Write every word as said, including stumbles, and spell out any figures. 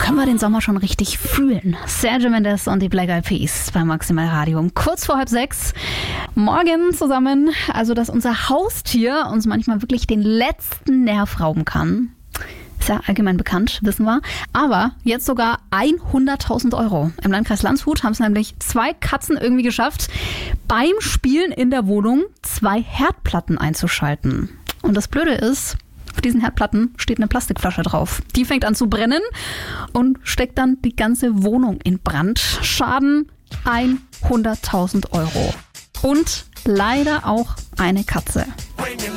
können wir den Sommer schon richtig fühlen. Sergio Mendes und die Black Eyed Peas bei Maximal Radio. Kurz vor halb sechs. Morgen zusammen. Also, dass unser Haustier uns manchmal wirklich den letzten Nerv rauben kann. Ist ja allgemein bekannt, wissen wir. Aber jetzt sogar hunderttausend Euro. Im Landkreis Landshut haben es nämlich zwei Katzen irgendwie geschafft, beim Spielen in der Wohnung zwei Herdplatten einzuschalten. Und das Blöde ist, auf diesen Herdplatten steht eine Plastikflasche drauf. Die fängt an zu brennen und steckt dann die ganze Wohnung in Brand. Schaden hunderttausend Euro. Und leider auch eine Katze.